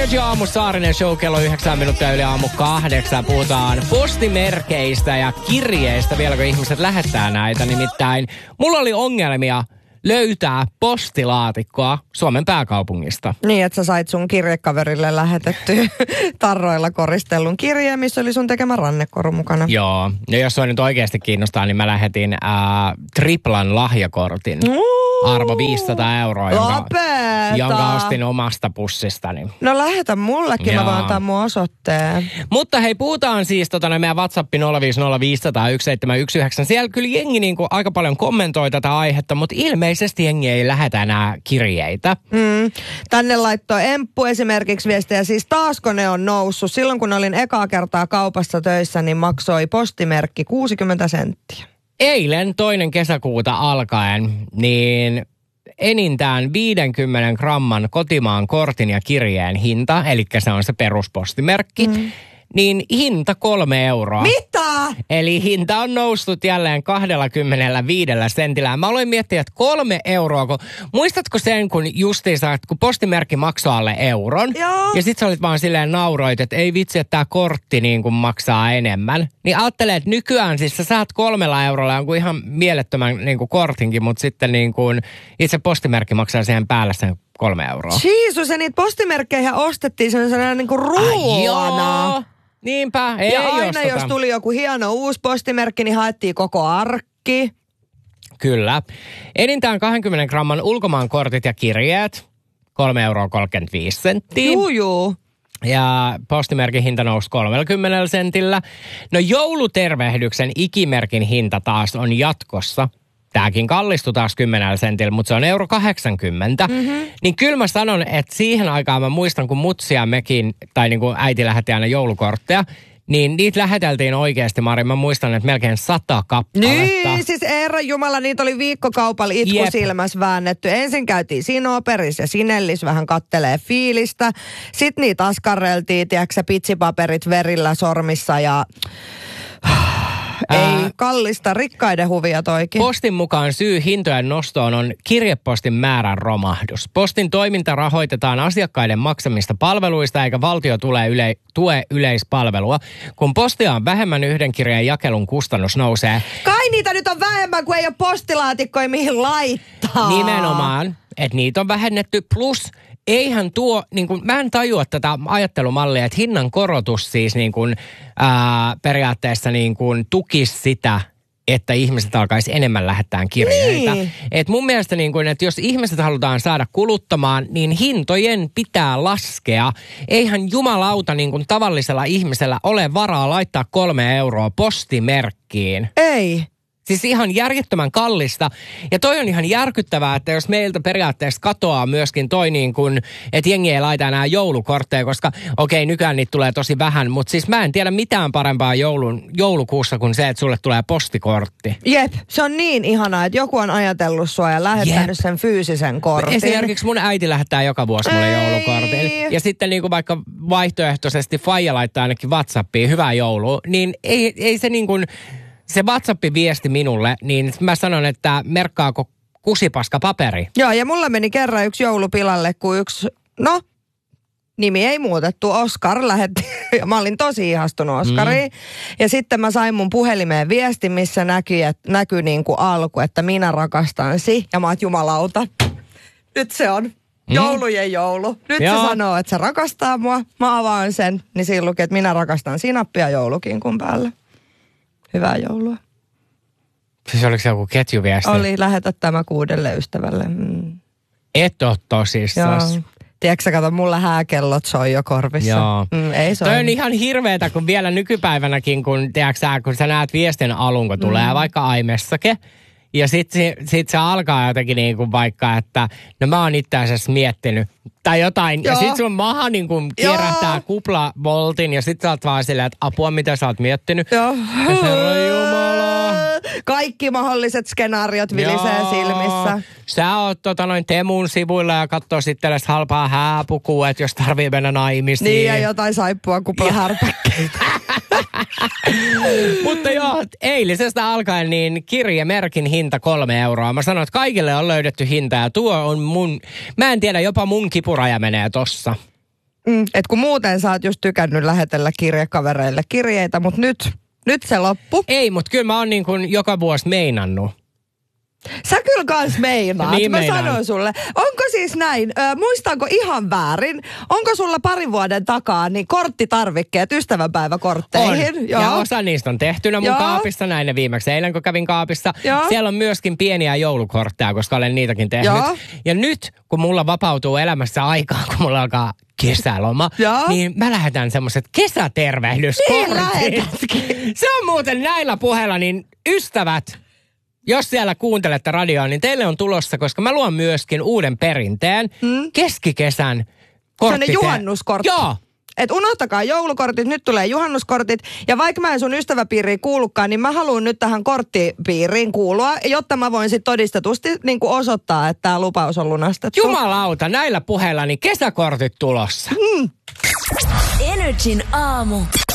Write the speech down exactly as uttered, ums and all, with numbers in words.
Radio Aamu Saarinen Show, kello yhdeksän minuuttia yli aamu kahdeksan. Puhutaan postimerkeistä ja kirjeistä, vieläkö ihmiset lähettää näitä. Nimittäin mulla oli ongelmia löytää postilaatikkoa Suomen pääkaupungista. Niin, että sä sait sun kirjekaverille lähetetty tarroilla koristellun kirjeen, missä oli sun tekemä rannekoru mukana. Joo, ja jos sua nyt oikeasti kiinnostaa, niin mä lähetin ää, triplan lahjakortin. Mm. Arvo viisisataa euroa, jonka, jonka ostin omasta pussistani. No lähetä mullekin, Joo. mä voin antaa mun osoitteen. Mutta hei, puhutaan siis tota, meidän WhatsApp nolla viisi nolla viisi nolla nolla yksi seitsemän yksi yhdeksän. Siellä kyllä jengi niin kuin aika paljon kommentoi tätä aihetta, mutta ilmeisesti jengi ei lähetä enää kirjeitä. Mm. Tänne laittoi Emppu esimerkiksi viestejä, siis taasko ne on noussut. Silloin kun olin ekaa kertaa kaupassa töissä, niin maksoi postimerkki kuusikymmentä senttiä. Eilen toinen kesäkuuta alkaen, niin enintään viidenkymmenen gramman kotimaan kortin ja kirjeen hinta, eli se on se peruspostimerkki, mm. niin hinta kolme euroa. Mitä? Eli hinta on noussut jälleen kaksikymmentäviisi sentillä. Mä aloin miettiä, että kolme euroa, kun muistatko sen, kun justiinsa, että kun postimerkki maksoi alle euron, Joo. ja sit sä olit vaan silleen nauroit, että ei vitsi, että tää kortti niin kuin maksaa enemmän. Niin ajattele, että nykyään siis sä saat kolmella eurolla jonkun ihan mielettömän niin kuin kortinkin, mutta sitten niin kuin itse postimerkki maksaa siihen päälle sen kolme euroa. Jeesus, ja niitä postimerkkejä ostettiin sellaisena niin kuin rullana. Niinpä, ei Ja aina osteta. jos tuli joku hieno uusi postimerkki, niin haettiin koko arkki. Kyllä. Enintään kaksikymmentä gramman ulkomaankortit ja kirjeet, kolme euroa kolmekymmentäviisi senttiä. Juu, juu. Ja postimerkin hinta nousi kolmekymmentä sentillä. No joulutervehdyksen ikimerkin hinta taas on jatkossa. Tämäkin kallistui taas kymmenellä sentillä, mutta se on euro kahdeksankymmentä. Mm-hmm. Niin kyllä mä sanon, että siihen aikaan mä muistan, kun mutsia mekin, tai niin kuin äiti lähetti aina joulukortteja, niin niitä läheteltiin oikeasti, Mari. Mä muistan, että melkein sata kappaletta. Niin, siis herran jumala, niitä oli viikkokaupalla itku Jep. silmässä väännetty. Ensin käytiin Sinoperis ja Sinellis vähän kattelee fiilistä. Sitten niitä askarreltiin, tiedätkö pitsipaperit verillä sormissa ja... Ei, Ää, kallista, rikkaiden huvia toikin. Postin mukaan syy hintojen nostoon on kirjepostin määrän romahdus. Postin toiminta rahoitetaan asiakkaiden maksamista palveluista, eikä valtio tule yle, tue yleispalvelua. Kun postia on vähemmän, yhden kirjeen jakelun kustannus nousee. Kai niitä nyt on vähemmän, kun ei ole postilaatikkoja mihin laittaa. Nimenomaan, että niitä on vähennetty, plus... Eihän tuo, niin kuin, mä en tajua tätä ajattelumallia, että hinnan korotus siis niin kuin, ää, periaatteessa niin kuin tukisi sitä, että ihmiset alkaisi enemmän lähettää kirjeitä. Niin. Et mun mielestä, niin kuin, että jos ihmiset halutaan saada kuluttamaan, niin hintojen pitää laskea. Eihän jumalauta niin kuin tavallisella ihmisellä ole varaa laittaa kolme euroa postimerkkiin. Ei. Siis ihan järjettömän kallista. Ja toi on ihan järkyttävää, että jos meiltä periaatteessa katoaa myöskin toi niin kuin, että jengi ei laita enää joulukortteja, koska okei, nykyään niitä tulee tosi vähän, mutta siis mä en tiedä mitään parempaa joulun, joulukuussa kuin se, että sulle tulee postikortti. Jep, se on niin ihanaa, että joku on ajatellut sua ja lähettänyt Jep. sen fyysisen kortin. Esimerkiksi mun äiti lähettää joka vuosi mulle ei. joulukortin. Ja sitten niin kuin vaikka vaihtoehtoisesti faija laittaa ainakin WhatsAppiin hyvää joulua, niin ei, ei se niin kuin... Se WhatsApp-viesti minulle, niin mä sanon, että merkkaako kusipaska paperi. Joo, ja mulla meni kerran yksi joulupilalle, kun yksi, no, nimi ei muutettu, Oskar lähetti. Ja mä olin tosi ihastunut Oskariin. Mm. Ja sitten mä sain mun puhelimeen viesti, missä näkyi, että, näkyi niin kuin alku, että minä rakastan si. Ja mä oot jumalauta. Nyt se on joulujen joulu. Nyt Joo. se sanoo, että se rakastaa mua. Mä avaan sen, niin siinä luki, että minä rakastan sinappia joulukinkun päällä. Hyvää joulua. Siis oliko se joku ketjuviesti? Oli, lähetä tämä kuudelle ystävälle. Mm. Et ole tosissas. Joo. Tiedätkö sä, kato, mulla hääkellot soi jo korvissa. Joo. Mm, ei soi. Toi on ihan hirveetä, kun vielä nykypäivänäkin, kun, tiedätkö sä, kun sä näet viestin alun, kun tulee mm. vaikka iMessage. Ja sit, sit se alkaa jotenkin niin kuin vaikka, että no mä oon itse asiassa miettinyt tai jotain. Joo. Ja sit sun maha niin kuin kierähtää kuplavoltin ja sit sä oot vaan silleen, että apua mitä sä oot miettinyt. Joo. Ja herra jumala. Kaikki mahdolliset skenaariot vilisee Joo. silmissä. Sä oot tota noin Temun sivuilla ja katsoo sitten tällaista halpaa hääpukua, että jos tarvii mennä naimisiin. Niin ja jotain saippua kuplahärpäkkeitä. Mutta joo, eilisestä alkaen niin kirjemerkin hinta kolme euroa. Mä sanoin, että kaikille on löydetty hinta ja tuo on mun, mä en tiedä, jopa mun kipuraja menee tossa. Mm, et kun muuten sä oot just tykännyt lähetellä kirjekavereille kirjeitä, mutta nyt, nyt se loppu. Ei, mutta kyllä mä oon niin kuin joka vuosi meinannut. Sä kyllä kans meinaat, niin mä meinaan. sanoin sulle. Onko siis näin, ö, muistanko ihan väärin, onko sulla parin vuoden takaa niin korttitarvikkeet ystävänpäiväkortteihin? On. Joo. Ja osa niistä on tehtynä mun Joo. kaapissa, näin ne viimeksi eilen kun kävin kaapissa. Joo. Siellä on myöskin pieniä joulukortteja, koska olen niitäkin tehnyt. Joo. Ja nyt, kun mulla vapautuu elämässä aikaa, kun mulla alkaa kesäloma, Joo. niin mä lähetän semmoiset kesätervehdyskortit. Niin lähetätkin. Se on muuten näillä puheilla, niin ystävät, jos siellä kuuntelette radioa, niin teille on tulossa, koska mä luon myöskin uuden perinteen. Mm. Keskikesän kortti. Sellainen juhannuskortti. Joo. Et unohtakaa joulukortit, nyt tulee juhannuskortit. Ja vaikka mä en sun ystäväpiiriin kuulukaan, niin mä haluan nyt tähän korttipiiriin kuulua, jotta mä voin sit todistetusti niin kuin osoittaa, että tämä lupaus on lunastettu. Jumalauta, näillä puheilla niin kesäkortit tulossa. Mm. Energin aamu.